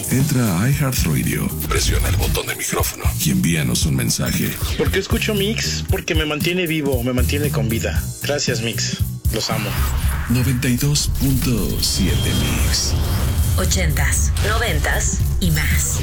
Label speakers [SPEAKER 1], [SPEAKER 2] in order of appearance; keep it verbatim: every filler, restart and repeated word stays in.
[SPEAKER 1] Entra a iHeartRadio, presiona el botón de micrófono y envíanos un mensaje.
[SPEAKER 2] ¿Por qué escucho Mix? Porque me mantiene vivo, me mantiene con vida. Gracias, Mix. Los amo.
[SPEAKER 1] noventa y dos punto siete Mix.
[SPEAKER 3] Ochentas, noventas y más.